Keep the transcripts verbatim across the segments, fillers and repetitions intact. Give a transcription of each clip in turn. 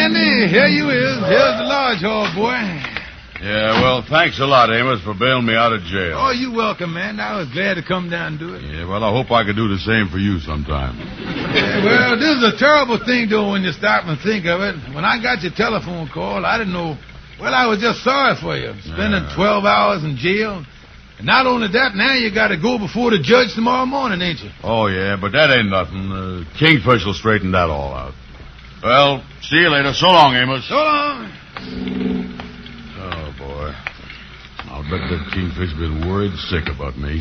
Andy, here you is. Here's the lodge hall, boy. Yeah, well, thanks a lot, Amos, for bailing me out of jail. Oh, you welcome, man. I was glad to come down and do it. Yeah, well, I hope I could do the same for you sometime. Yeah, well, this is a terrible thing, though, when you stop and think of it. When I got your telephone call, I didn't know... Well, I was just sorry for you, spending Yeah. twelve hours in jail. And not only that, now you got to go before the judge tomorrow morning, ain't you? Oh, yeah, but that ain't nothing. Uh, Kingfish will straighten that all out. Well, see you later. So long, Amos. So long. Oh, boy. I'll bet that Kingfish been worried sick about me.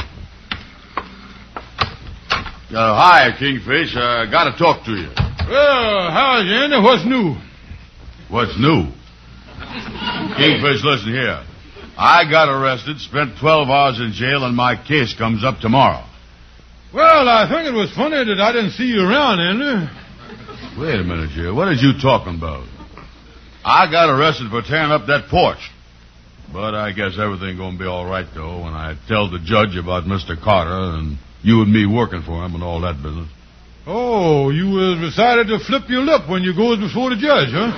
Uh, hi, Kingfish. I uh, got to talk to you. Well, how's you, Andy? What's new? What's new? Kingfish, listen here. I got arrested, spent twelve hours in jail, and my case comes up tomorrow. Well, I think it was funny that I didn't see you around, Andy. Wait a minute, here. What are you talking about? I got arrested for tearing up that porch. But I guess everything gonna be all right, though, when I tell the judge about Mister Carter and you and me working for him and all that business. Oh, you was decided to flip your lip when you goes before the judge, huh?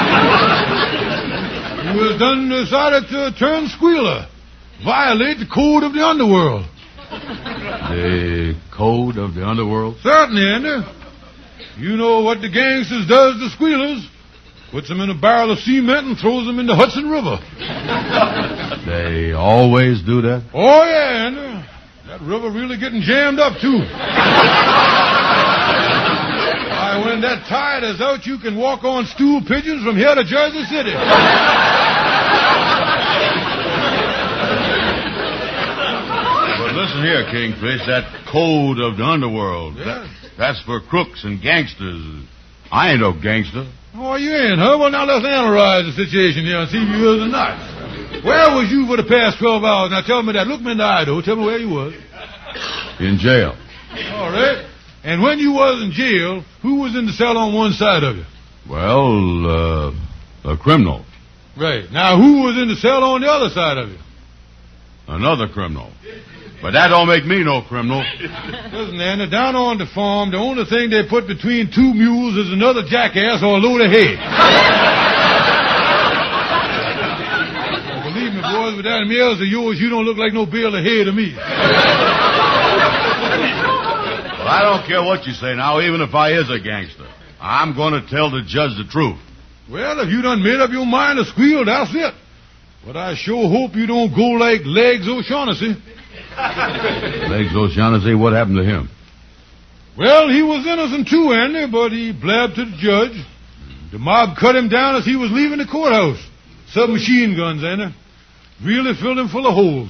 You was done decided to turn squealer, violate the code of the underworld. The code of the underworld? Certainly, Andy. You know what the gangsters does to squealers? Puts them in a barrel of cement and throws them in the Hudson River. They always do that? Oh, yeah, Andy. That river really getting jammed up, too. Why, when that tide is out, you can walk on stool pigeons from here to Jersey City. But listen here, Kingfish, that code of the underworld, Yeah. that, that's for crooks and gangsters. I ain't no gangster. Oh, you ain't, huh? Well, now let's analyze the situation here and see if you is or not. Where was you for the past twelve hours? Now tell me that. Look me in the eye, though. Tell me where you was. In jail. All right. And when you was in jail, who was in the cell on one side of you? Well, uh, a criminal. Right. Now, who was in the cell on the other side of you? Another criminal. But that don't make me no criminal. Listen, Andy, down on the farm, the only thing they put between two mules is another jackass or a load of hay. Well, believe me, boys, with that ears of yours, you don't look like no bale of hay to me. Well, I don't care what you say now, even if I is a gangster. I'm going to tell the judge the truth. Well, if you done made up your mind to squeal, that's it. But I sure hope you don't go like Legs O'Shaughnessy. Legs O'Shaughnessy, what happened to him? Well, he was innocent too, Andy, but he blabbed to the judge. The mob cut him down as he was leaving the courthouse. Submachine guns, Andy. Really filled him full of holes.